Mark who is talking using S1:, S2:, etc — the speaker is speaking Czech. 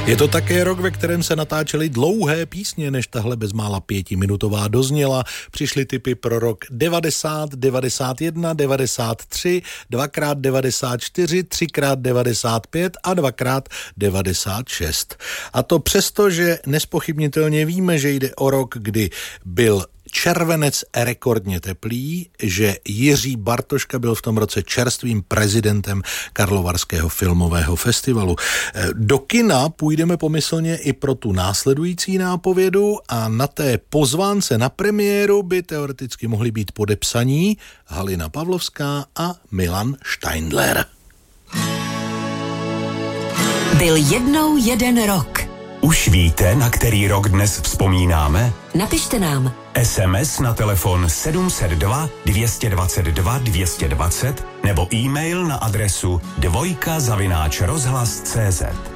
S1: Je to také rok, ve kterém se natáčely dlouhé písně, než tahle bezmála 5minutová dozněla. Přišly tipy pro rok 90, 91, 93, 2x94, 3x95 a 2x96. A to přesto, že nespochybnitelně víme, že jde o rok, kdy byl červenec rekordně teplý, že Jiří Bartoška byl v tom roce čerstvým prezidentem Karlovarského filmového festivalu. Do kina půjdeme pomyslně i pro tu následující nápovědu a na té pozvánce na premiéru by teoreticky mohli být podepsaní Halina Pavlovská a Milan Steindler.
S2: Byl jednou jeden rok.
S3: Už víte, na který rok dnes vzpomínáme?
S2: Napište nám.
S3: SMS na telefon 702 222 220 nebo e-mail na adresu dvojka@rozhlas.cz.